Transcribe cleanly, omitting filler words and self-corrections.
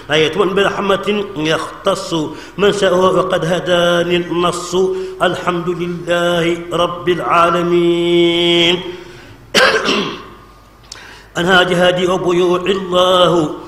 آية برحمة يختص من شاء وقد هداني النص. الحمد لله رب العالمين. أنهاج هادي وبيوع الله